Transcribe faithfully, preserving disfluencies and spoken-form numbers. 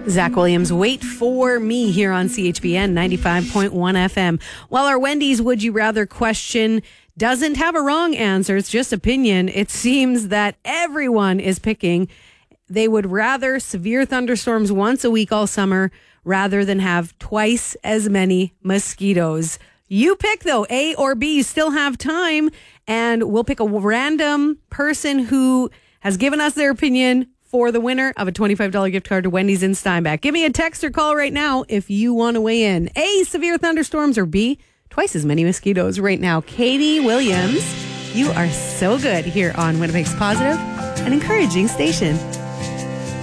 Zach Williams, Wait For Me here on C H B N ninety-five point one F M. While our Wendy's Would You Rather question doesn't have a wrong answer, it's just opinion, it seems that everyone is picking they would rather severe thunderstorms once a week all summer rather than have twice as many mosquitoes. You pick, though, A or B. You still have time, and we'll pick a random person who has given us their opinion for the winner of a twenty-five dollars gift card to Wendy's in Steinbach. Give me a text or call right now if you want to weigh in. A, severe thunderstorms, or B, twice as many mosquitoes right now. Katie Williams, you are so good here on Winnipeg's positive and encouraging station.